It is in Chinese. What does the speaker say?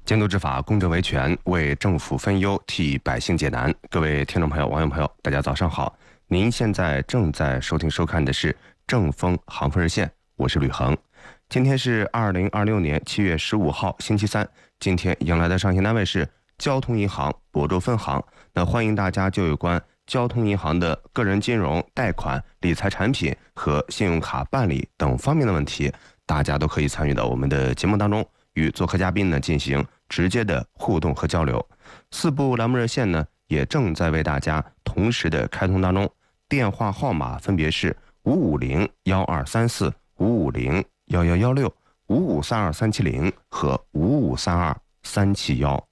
监督执法，公正维权，为政府分忧，替百姓解难。各位听众朋友、网友朋友，大家早上好！您现在正在收听收看的是正风航风热线，我是吕恒。今天是2026年7月15号，星期三。今天迎来的上线单位是交通银行亳州分行。那欢迎大家就有关交通银行的个人金融、贷款、理财产品和信用卡办理等方面的问题，大家都可以参与到我们的节目当中，与做客嘉宾呢进行直接的互动和交流。4部栏目热线呢也正在为大家同时的开通当中，电话号码分别是550-1234、550-1116、5532370和5532371。